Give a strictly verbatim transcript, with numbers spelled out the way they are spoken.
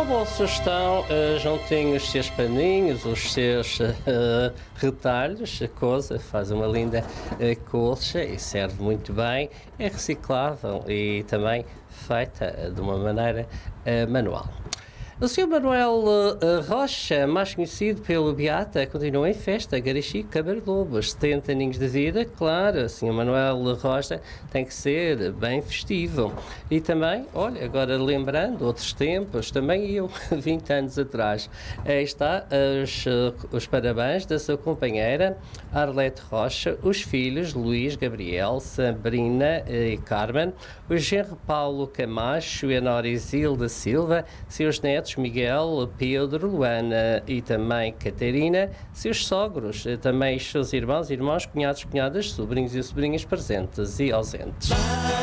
boa sugestão, uh, juntem os seus paninhos, os seus uh, retalhos, a coisa, faz uma linda uh, colcha e serve muito bem, é reciclável e também feita de uma maneira uh, manual. O senhor Manuel uh, Rocha, mais conhecido pelo Beata, continua em festa, Garichi Cabarlobos, setenta aninhos de vida, claro, o senhor Manuel Rocha tem que ser bem festivo. E também, olha, agora lembrando outros tempos, também eu, vinte anos atrás, aí está os, os parabéns da sua companheira Arlete Rocha, os filhos Luís, Gabriel, Sabrina e Carmen, o genro Paulo Camacho e a Nora Isilda Silva, seus netos Miguel, Pedro, Luana e também Catarina, seus sogros, também os seus irmãos, irmãos, cunhados, cunhadas, sobrinhos e sobrinhas presentes e ausentes.